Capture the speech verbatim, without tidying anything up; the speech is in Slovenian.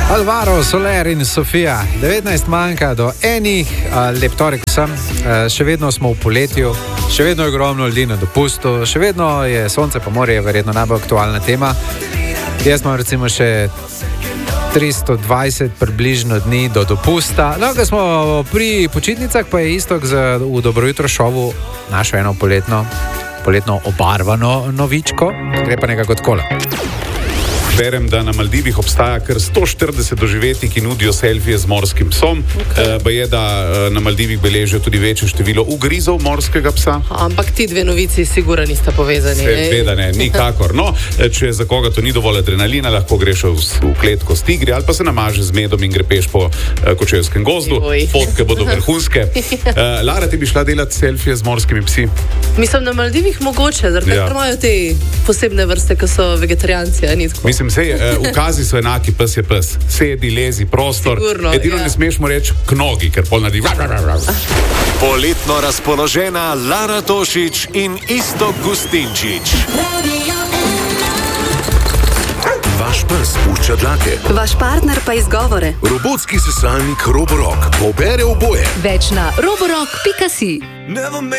Alvaro, Soler in Sofija. devetnajst manjka do enih, lep torek sem, še vedno smo v poletju, še vedno je ogromno ljudi na dopustu, še vedno je sonce pa morje verjetno najbolj aktualna tema. Jaz imam recimo še tristo dvajset približno dni do dopusta. No, ko smo pri počitnicah, pa je Iztok v Dobro jutro šovu našel eno poletno, poletno obarvano novičko, gre pa nekako od kola. Berem, da na Maldivih obstaja kar sto štirideset doživetij, ki nudijo selfije z morskim psom. Okay. E, je, da na Maldivih beležijo tudi večje število ugrizov morskega psa. Ampak ti dve novici sigurno nista povezani. Seveda ne, nikakor. No, če za koga to ni dovolj adrenalina, lahko greš v, v kletko s tigri ali pa se namaže z medom in grepeš po uh, Kočevskem gozdu. Oj. Fotke bodo vrhunske. Uh, Lara, ti bi šla delati selfije z morskimi psi? Mislim, na Maldivih mogoče, zaradi ja. imajo te posebne vrste, ki so vegetarijanci, a ni tako. Mislim, Sej, uh, ukazi so enaki, pes je pes. Sedi, lezi, prostor. Sigurno, edino ja. ne smeš mu reči k nogi, ker pol naredi. Poletno razpoložena Lara Tošić in Iztok Gustinčič. Vaš pes pušča dlake. Vaš partner pa izgovore. Robotski sesalnik Roborock pobere oboje. Več na roborock pika si.